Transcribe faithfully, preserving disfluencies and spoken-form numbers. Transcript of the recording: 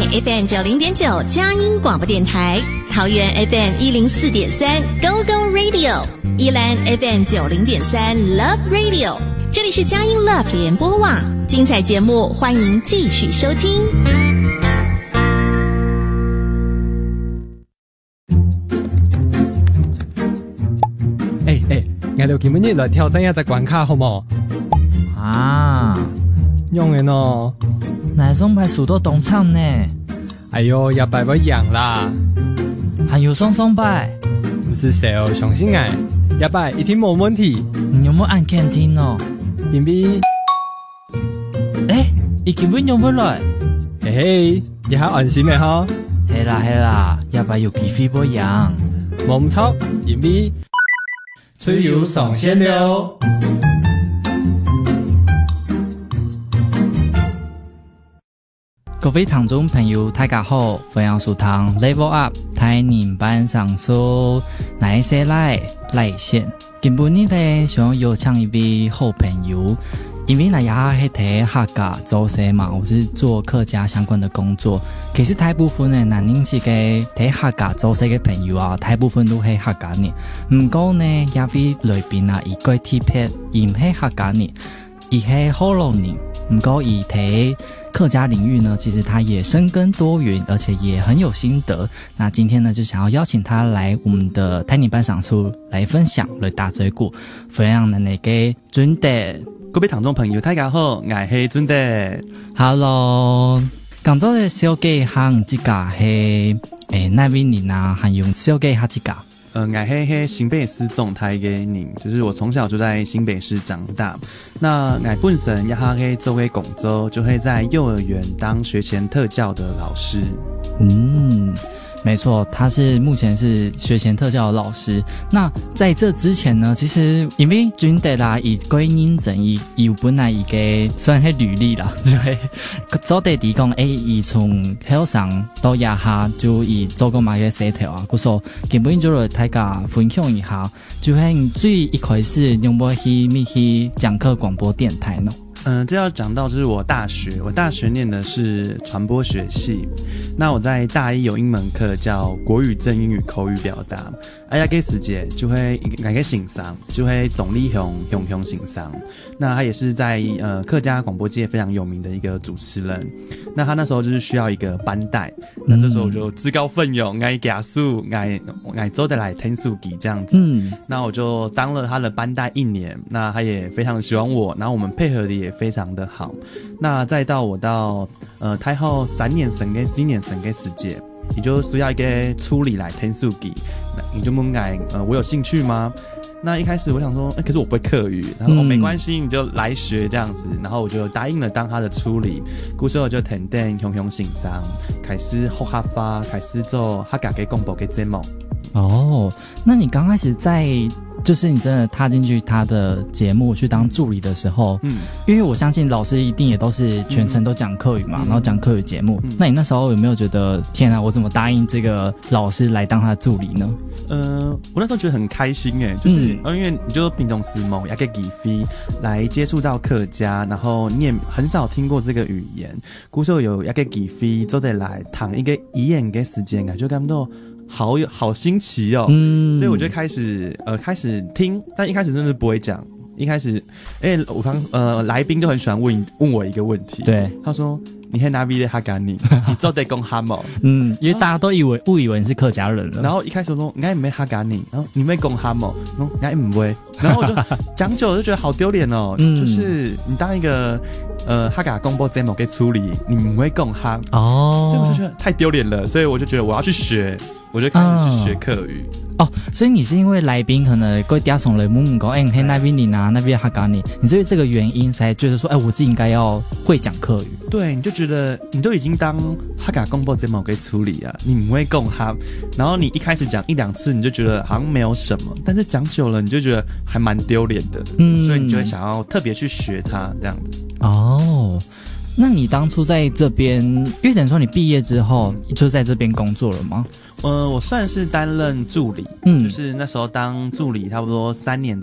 F M 九零点九佳音广播电台，桃园 F M 一零四点三 Go Go Radio， 宜兰 F M 九零点三 Love Radio， 这里是佳音 Love 联播网，精彩节目欢迎继续收听。 哎哎，我哋今日來挑戰一隻關卡好冇？ 啊， 用嘅喏， 哪種牌數到東廠呢？ 哎喲，一擺我贏啦！ 還有雙雙牌， 唔是誰哦，相信我，一擺一定冇問題。 你有冇按 canteen 哦？ 因為， 誒，伊根本用不來。 嘿嘿，你還安心嘅嗬？ 係啦係啦，一擺有機會不贏。 冇唔錯，因為吹油上線了。 各位聽眾朋友大家好，歡迎收聽 Level Up 台年班上書來些來來線。今晡日呢想邀請一位好朋友，因為呢也係睇客家做事嘛，我是做客家相關的工作。其實大部分呢男人是嘅睇客家做事嘅朋友啊，大部分都係客家人。唔過呢也位來賓啊，伊個特別伊唔係客家人，伊係河洛人。唔過伊睇客家領域呢，其實他也深耕多元，而且也很有心得。那今天呢，就想要邀請他來我們的台年班上書來分享，來打嘴鼓，分享咱嘅準德。 各位聽眾朋友，大家好，我係準德。 Hello， 剛才嘅小姐行這個係誒哪位人啊？還用小姐下這個？ 呃，我是喺新北市總台嘅人，就是我從小就在新北市長大。那我本身也係做嘅工作，就會在幼兒園當學前特教的老師。 嗯，沒錯，他是目前是學前特教的老師。那在這之前呢，其實因為準德啦，以歸認證以以本來一個算係履歷啦，就係早地地講，誒，以從校上到夜下就以做過乜嘢寫條啊，故所基本就來大家分享一下，就係最一開始用冇去咪去講課廣播電台呢？ 嗯、呃，這要講到就是我大學，我大學念的是傳播學系。那我在大一有一門課叫國語正英語口語表達，哎呀，給師姐就會改個欣賞，就會總理雄雄雄欣賞。那他也是在呃客家廣播界非常有名的一個主持人。那他那時候就是需要一個班帶，那這時候我就自告奮勇，愛加速，愛愛走得來聽書記這樣子。嗯，那我就當了他的班帶一年，那他也非常喜歡我，然後我們配合的也非常的好。那再到我到呃太后三年生跟四年生跟時間，你就需要一個處理來聽書記，你就問我呃我有興趣嗎？那一開始我想說，欸、可是我不會客語，然後、嗯哦、沒關係，你就來學這樣子，然後我就答應了當他的處理。故事我就停定雄雄欣賞，開始學客家，開始做客家嘅廣播嘅節目。 哦，那你剛開始在就是你真的踏進去他的節目去當助理的時候，嗯，因為我相信老師一定也都是全程都講客語嘛，嗯、然後講客語節目、嗯，那你那時候有沒有覺得天啊，我怎麼答應這個老師來當他的助理呢？ 呃，我那時候覺得很開心誒，就是、嗯、因為你就平常時某一個機會來接觸到客家，然後你也很少聽過這個語言，故時有一個機會做得來談一個語言嘅時間，就感到好有好新奇哦，嗯，所以我就開始呃開始聽，但一開始真的不會講，一開始，哎，我剛呃來賓就很喜歡問問我一個問題，對，他說你係哪邊的客家人？你做得講哈冇？嗯，因為大家都以為誤以為你是客家人了，然後一開始我說我唔係客家人，然後你會講哈冇？我我唔會，然後我就講久了就覺得好丟臉哦，嗯，就是你當一個呃客家廣播節目嘅處理，你唔會講哈哦，所以我就覺得太丟臉了，所以我就覺得我要去學。我就開始去學客語、嗯、 哦，所以你是因為來賓可能過嗲從來問問講，哎，你喺那邊你啊，那邊客家你，你是因為這個原因才覺得說，哎，我自己應該要會講客語。 對，你就覺得你都已經當客家廣播節目給處理啊，你唔會講哈，然後你一開始講一兩次，你就覺得好像沒有什麼，但是講久了，你就覺得還蠻丟臉的，嗯，所以你就會想要特別去學它這樣子。 哦。那你當初在這邊，因為等於說你畢業之後就在這邊工作了嗎？ 呃，我算是擔任助理，嗯，就是那時候當助理差不多三年。